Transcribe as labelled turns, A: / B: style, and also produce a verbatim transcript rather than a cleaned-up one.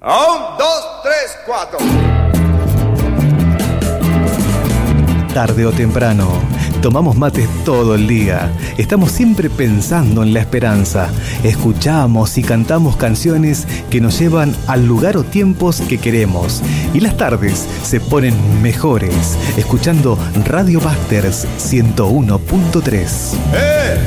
A: Un, dos, tres, cuatro.
B: Tarde o temprano, tomamos mates todo el día. Estamos siempre pensando en la esperanza. Escuchamos y cantamos canciones que nos llevan al lugar o tiempos que queremos. Y las tardes se ponen mejores, escuchando Radio Busters ciento uno punto tres.
A: ¡Eh!